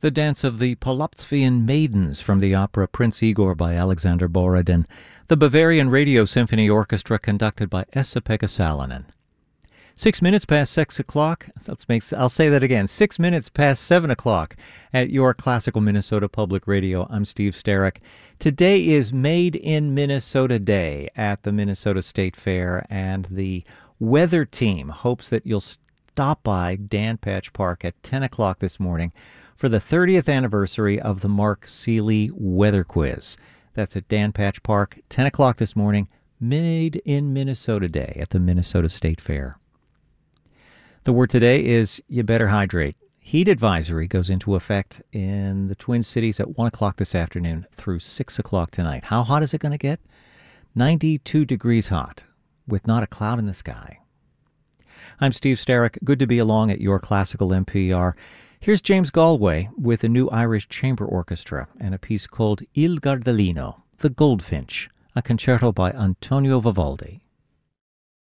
The dance of the Polovtzian Maidens from the opera Prince Igor by Alexander Borodin, the Bavarian Radio Symphony Orchestra conducted by Esa-Pekka Salonen. 6 minutes past 6 o'clock, I'll say that again, 6 minutes past 7 o'clock at your Classical Minnesota Public Radio. I'm Steve Sterrick. Today is Made in Minnesota Day at the Minnesota State Fair, and the weather team hopes that you'll stop by Dan Patch Park at 10 o'clock this morning for the 30th anniversary of the Mark Seeley Weather Quiz. That's at Dan Patch Park, 10 o'clock this morning, Made in Minnesota Day at the Minnesota State Fair. The word today is you better hydrate. Heat advisory goes into effect in the Twin Cities at 1 o'clock this afternoon through 6 o'clock tonight. How hot is it going to get? 92 degrees hot, with not a cloud in the sky. I'm Steve Sterrick. Good to be along at your Classical NPR. Here's James Galway with a new Irish chamber orchestra and a piece called Il Gardellino, The Goldfinch, a concerto by Antonio Vivaldi.